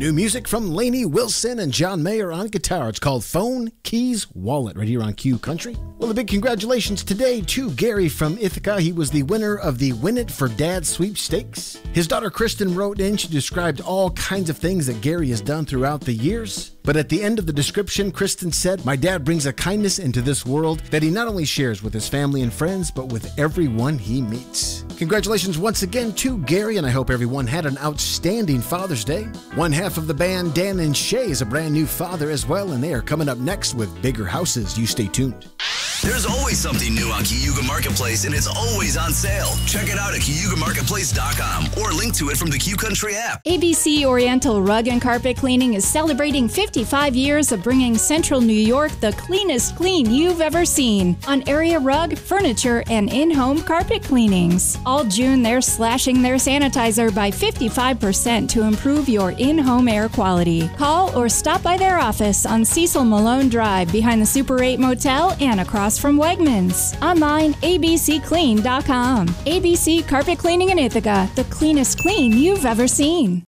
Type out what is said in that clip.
New music from Lainey Wilson and John Mayer on guitar. It's called Phone, Keys, Wallet, right here on Q Country. Well, a big congratulations today to Gary from Ithaca. He was the winner of the Win It for Dad sweepstakes. His daughter Kristen wrote in. She described all kinds of things that Gary has done throughout the years. But at the end of the description, Kristen said, "My dad brings a kindness into this world that he not only shares with his family and friends, but with everyone he meets." Congratulations once again to Gary, and I hope everyone had an outstanding Father's Day. One half of the band, Dan and Shay, is a brand new father as well, and they are coming up next with Bigger Houses. You stay tuned. There's always something new on Cayuga Marketplace, and it's always on sale. Check it out at CayugaMarketplace.com or link to it from the Q Country app. ABC Oriental Rug and Carpet Cleaning is celebrating 55 years of bringing Central New York the cleanest clean you've ever seen on area rug, furniture, and in-home carpet cleanings. All June, they're slashing their sanitizer by 55% to improve your in-home air quality. Call or stop by their office on Cecil Malone Drive behind the Super 8 Motel and across from Wegmans. Online, abcclean.com. ABC Carpet Cleaning in Ithaca, the cleanest clean you've ever seen.